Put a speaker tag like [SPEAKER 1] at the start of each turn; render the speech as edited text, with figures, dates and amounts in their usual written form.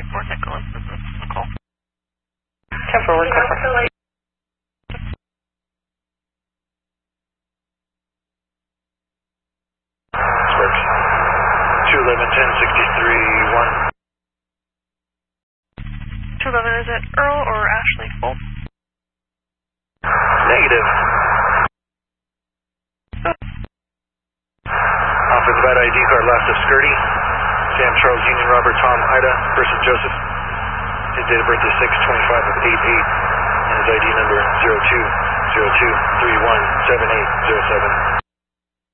[SPEAKER 1] 4 Nicholas, this is Nicole.
[SPEAKER 2] 10 forward, Clifford.
[SPEAKER 3] Sparks. 211, 1063, 1.
[SPEAKER 1] 211, is it Earl or Ashley? Both?
[SPEAKER 3] Negative. Officer Nevada ID card last of Skirty. Sam Charles Union Robert Tom Ida, person Joseph. His date of birth is 6/25 of 88, and his ID number 0202317807.